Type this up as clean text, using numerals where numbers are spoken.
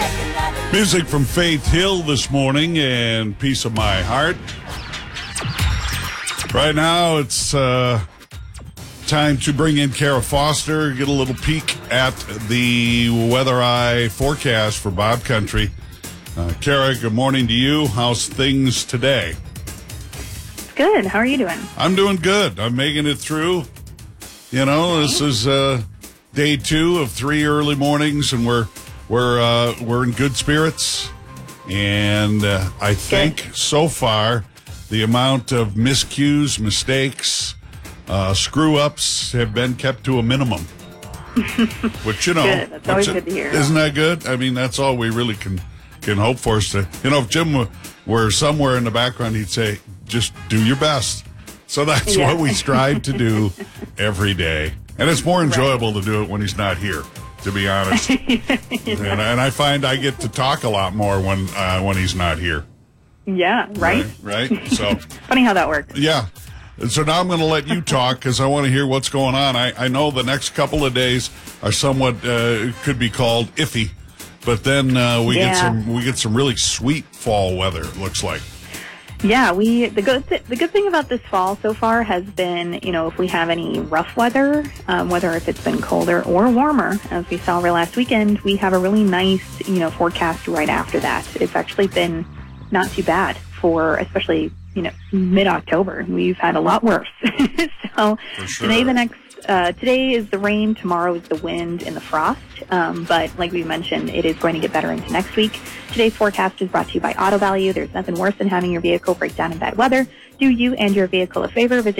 Music from Faith Hill this morning and Piece of My Heart. Right now, it's time to bring in Kara Foster, get a little peek at the Weather Eye forecast for Bob Country. Kara, good morning to you. How's things today? Good. How are you doing? I'm doing good. I'm making it through. You know, this is day 2 of 3 early mornings, and we're in good spirits. And I think so far the amount of miscues, mistakes, screw-ups have been kept to a minimum. Which, you know, good. That's always good to hear. Isn't that good? I mean, that's all we really can hope for is to, you know, if Jim were somewhere in the background, he'd say, just do your best. So that's what we strive to do every day. And it's more enjoyable to do it when he's not here, to be honest. And I find I get to talk a lot more when he's not here. Yeah, right? Right? So funny how that works. Yeah. And so now I'm going to let you talk because I want to hear what's going on. I know the next couple of days are somewhat could be called iffy, but then we get some really sweet fall weather. It looks like. Yeah, the good thing about this fall so far has been, you know, if we have any rough weather, whether if it's been colder or warmer, as we saw last weekend, we have a really nice, you know, forecast right after that. It's actually been not too bad for, especially, you know, mid-October. We've had a lot worse. So sure. Today is the rain, tomorrow is the wind and the frost. But like we mentioned, it is going to get better into next week. Today's forecast is brought to you by Auto Value. There's nothing worse than having your vehicle break down in bad weather. Do you and your vehicle a favor. Visit